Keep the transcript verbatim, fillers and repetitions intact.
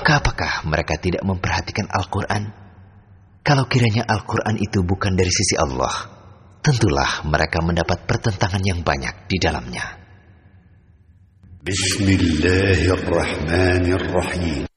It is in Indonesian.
Maka apakah mereka tidak memperhatikan Al-Quran? Kalau kiranya Al-Quran itu bukan dari sisi Allah, tentulah mereka mendapat pertentangan yang banyak di dalamnya. Bismillahirrahmanirrahim.